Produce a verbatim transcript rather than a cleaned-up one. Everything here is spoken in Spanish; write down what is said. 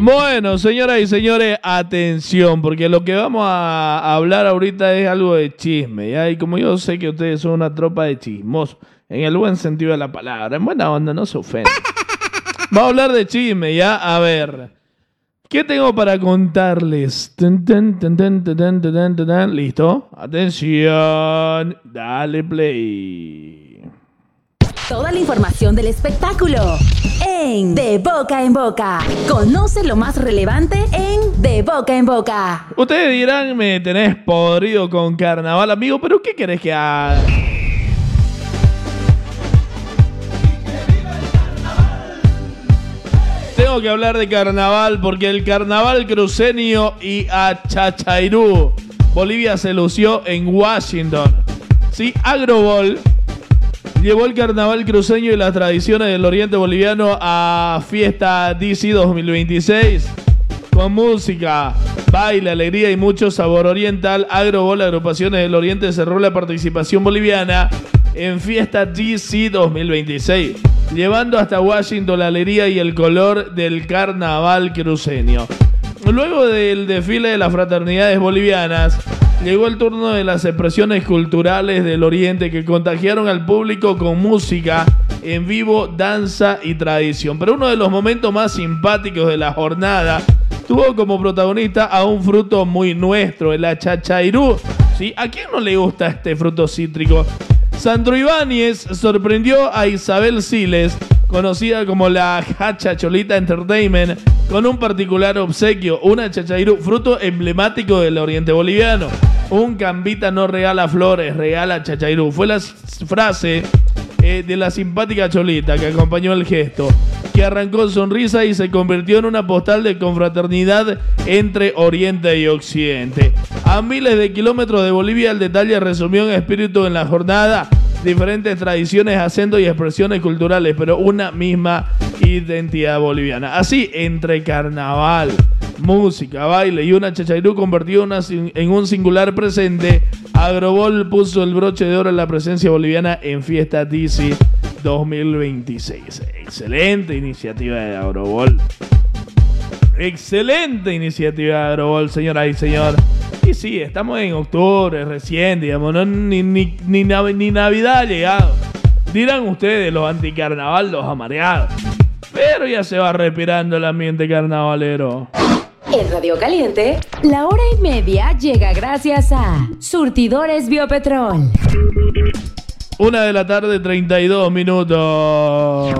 Bueno, señoras y señores, atención, porque lo que vamos a hablar ahorita es algo de chisme, ¿ya? Y como yo sé que ustedes son una tropa de chismosos, en el buen sentido de la palabra, en buena onda, no se ofenden. Vamos a hablar de chisme, ¿ya? A ver, ¿qué tengo para contarles? Tun, tun, tun, tun, tun, tun, tun, tun, tun. ¿Listo? Atención, dale play. Toda la información del espectáculo en De Boca en Boca. Conoce lo más relevante en De Boca en Boca. Ustedes dirán, me tenés podrido con carnaval, amigo, pero ¿qué querés que haga? Tengo que hablar de carnaval porque el carnaval cruceño y Achachairú, Bolivia se lució en Washington. Sí, Agrobol llevó el carnaval cruceño y las tradiciones del oriente boliviano a Fiesta D C dos mil veintiséis. Con música, baile, alegría y mucho sabor oriental, Agrobol, agrupaciones del oriente, cerró la participación boliviana en Fiesta D C dos mil veintiséis, llevando hasta Washington la alegría y el color del carnaval cruceño. Luego del desfile de las fraternidades bolivianas, llegó el turno de las expresiones culturales del oriente que contagiaron al público con música en vivo, danza y tradición. Pero uno de los momentos más simpáticos de la jornada tuvo como protagonista a un fruto muy nuestro, el achachairú. ¿Sí? ¿A quién no le gusta este fruto cítrico? Sandro Ibáñez sorprendió a Isabel Siles, conocida como la Hacha Cholita Entertainment, con un particular obsequio, una chachairú, fruto emblemático del oriente boliviano. Un cambita no regala flores, regala chachairú. Fue la frase eh, de la simpática Cholita que acompañó el gesto, que arrancó en sonrisa y se convirtió en una postal de confraternidad entre Oriente y Occidente. A miles de kilómetros de Bolivia, el detalle resumió en espíritu en la jornada diferentes tradiciones, acentos y expresiones culturales, pero una misma identidad boliviana. Así, entre carnaval, música, baile y una chachairú convertido una, en un singular presente, Agrobol puso el broche de oro en la presencia boliviana en Fiesta D C dos mil veintiséis. Excelente iniciativa de Agrobol. Excelente iniciativa de Agrobol, señoras y señores. Y sí, estamos en octubre recién, digamos, no, ni, ni, ni, ni Navidad ha llegado. Dirán ustedes, los anticarnaval, los amareados. Pero ya se va respirando el ambiente carnavalero. En Radio Caliente, la hora y media llega gracias a Surtidores Biopetrol. Una de la tarde, treinta y dos minutos.